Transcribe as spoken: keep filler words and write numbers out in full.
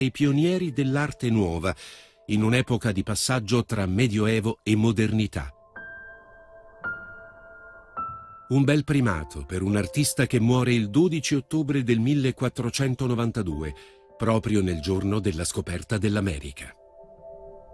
i pionieri dell'arte nuova, in un'epoca di passaggio tra Medioevo e modernità. Un bel primato per un artista che muore il dodici ottobre del millequattrocentonovantadue, proprio nel giorno della scoperta dell'America.